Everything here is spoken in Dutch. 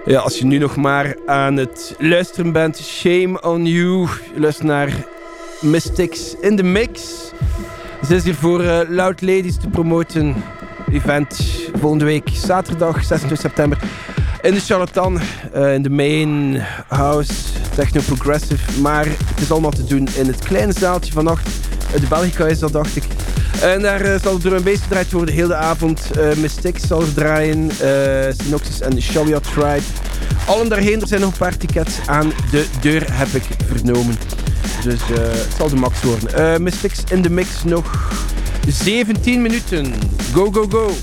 Ja, als je nu nog maar aan het luisteren bent, shame on you. Je luistert naar Mystics in the Mix. Ze is hier voor Loud Ladies te promoten. Event volgende week, zaterdag 26 september. In de Charlatan, in de main house, techno-progressive. Maar het is allemaal te doen in het kleine zaaltje vannacht. De Belgica is dat, dacht ik. En daar zal er een beetje gedraaid worden de hele avond. Mystics zal er draaien, Synoxis en Sharia Tribe. Allen daarheen, er zijn nog een paar tickets aan de deur, heb ik vernomen. Dus het zal de max worden. Mystics in de mix nog 17 minuten. Go, go, go.